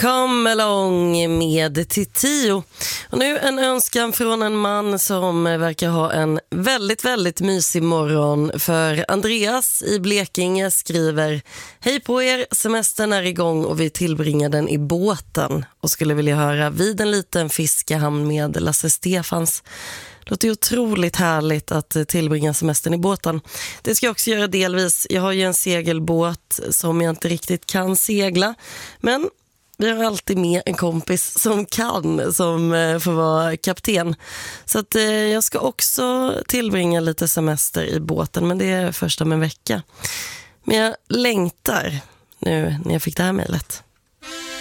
Come along med Titio. Och nu en önskan från en man som verkar ha en väldigt, väldigt mysig morgon. För Andreas i Blekinge skriver: hej på er, semestern är igång och vi tillbringar den i båten. Och skulle vilja höra Vid en liten fiskehamn med Lasse Stefans. Låter ju otroligt härligt att tillbringa semestern i båten. Det ska jag också göra delvis. Jag har ju en segelbåt som jag inte riktigt kan segla. Men vi har alltid med en kompis som kan, som får vara kapten. Så att jag ska också tillbringa lite semester i båten, men det är först om en vecka. Men jag längtar nu när jag fick det här mejlet.